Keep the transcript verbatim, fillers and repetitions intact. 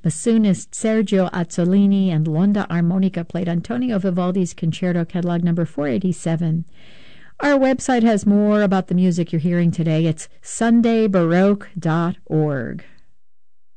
Bassoonist Sergio Azzolini and l'onda armonica played Antonio Vivaldi's Concerto Catalog number four eighty-seven. Our website has more about the music you're hearing today. It's sunday baroque dot org.